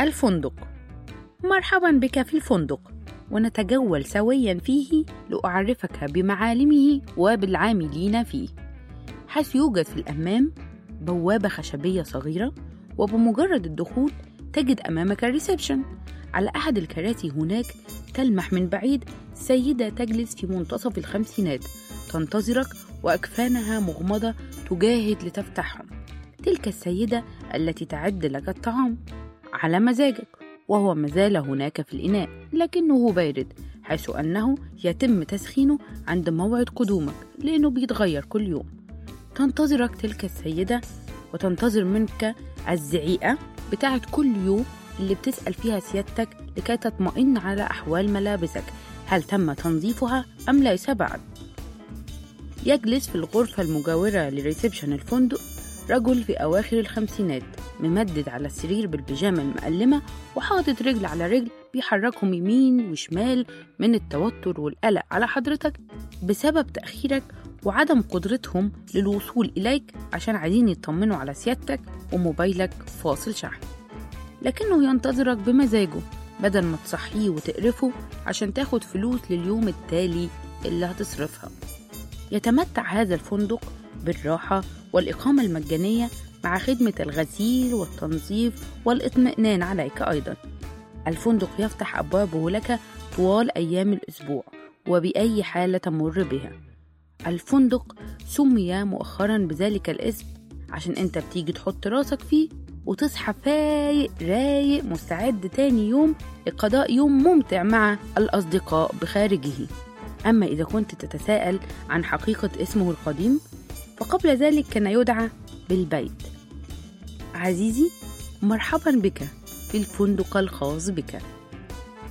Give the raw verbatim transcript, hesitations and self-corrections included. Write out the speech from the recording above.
الفندق. مرحبا بك في الفندق، ونتجول سويا فيه لأعرفك بمعالمه وبالعاملين فيه، حيث يوجد في الأمام بوابة خشبية صغيرة، وبمجرد الدخول تجد أمامك الريسبشن. على أحد الكراسي هناك تلمح من بعيد سيدة تجلس في منتصف الخمسينات تنتظرك، وأكفانها مغمضة تجاهد لتفتحهم. تلك السيدة التي تعد لك الطعام على مزاجك، وهو مازال هناك في الإناء لكنه بارد، حيث أنه يتم تسخينه عند موعد قدومك لأنه بيتغير كل يوم. تنتظرك تلك السيدة وتنتظر منك الزعيقة بتاعت كل يوم اللي بتسأل فيها سيادتك لكي تطمئن على أحوال ملابسك، هل تم تنظيفها أم ليس بعد. يجلس في الغرفة المجاورة لريسبشن الفندق رجل في أواخر الخمسينات، ممدد على السرير بالبيجامة المقلمة وحاطط رجل على رجل، بيحركهم يمين وشمال من التوتر والقلق على حضرتك بسبب تأخيرك وعدم قدرتهم للوصول إليك، عشان عايزين يطمنوا على سيادتك وموبايلك فاصل شحن. لكنه ينتظرك بمزاجه بدل ما تصحيه وتقرفه عشان تاخد فلوس لليوم التالي اللي هتصرفها. يتمتع هذا الفندق بالراحة والإقامة المجانية مع خدمة الغسيل والتنظيف والإطمئنان عليك أيضا. الفندق يفتح أبوابه لك طوال أيام الأسبوع وبأي حالة تمر بها. الفندق سمي مؤخرا بذلك الاسم عشان أنت بتيجي تحط راسك فيه وتصحى فايق رايق مستعد تاني يوم لقضاء يوم ممتع مع الأصدقاء بخارجه. أما إذا كنت تتساءل عن حقيقة اسمه القديم، فقبل ذلك كان يدعى بالبيت. عزيزي، مرحبا بك في الفندق الخاص بك.